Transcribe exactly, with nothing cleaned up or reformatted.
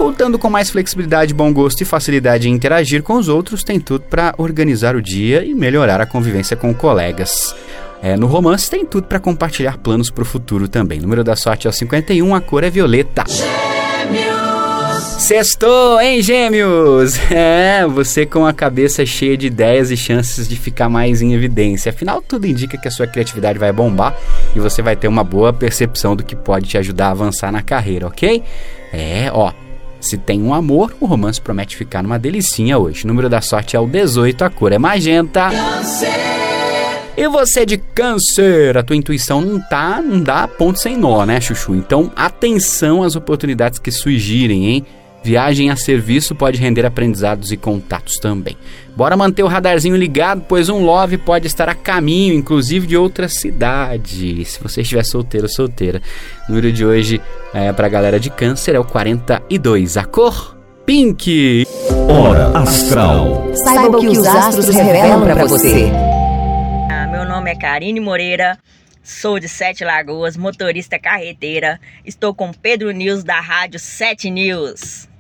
Contando com mais flexibilidade, bom gosto e facilidade em interagir com os outros, tem tudo para organizar o dia e melhorar a convivência com colegas. É, no romance tem tudo para compartilhar planos para o futuro também. O número da sorte é o cinquenta e um, a cor é violeta. Sextou, hein, Gêmeos? É, você com a cabeça cheia de ideias e chances de ficar mais em evidência. Afinal, tudo indica que a sua criatividade vai bombar e você vai ter uma boa percepção do que pode te ajudar a avançar na carreira, ok? É, ó, se tem um amor, o romance promete ficar numa delicinha hoje. O número da sorte é o dezoito, a cor é magenta. E você de Câncer, a tua intuição não tá, não dá ponto sem nó, né, Chuchu? Então, atenção às oportunidades que surgirem, hein? Viagem a serviço pode render aprendizados e contatos também. Bora manter o radarzinho ligado, pois um love pode estar a caminho, inclusive de outra cidade. Se você estiver solteiro ou solteira. O número de hoje é, pra galera de Câncer é o quarenta e dois. A cor? Pink. Hora Astral. Saiba o que os astros revelam pra você. Ah, meu nome é Karine Moreira. Sou de Sete Lagoas, motorista carreteira. Estou com Pedro News da Rádio Sete News.